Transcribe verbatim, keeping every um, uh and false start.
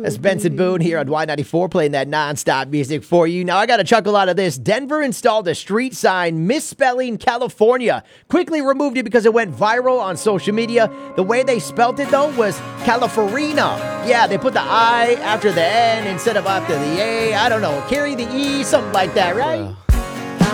That's Benson Boone here on Y ninety-four playing that nonstop music for you. Now, I got a chuckle out of this. Denver installed a street sign misspelling California. Quickly removed it because it went viral on social media. The way they spelt it, though, was California. Yeah, they put the I after the N instead of after the A. I don't know. Carry the E, something like that, right? Uh.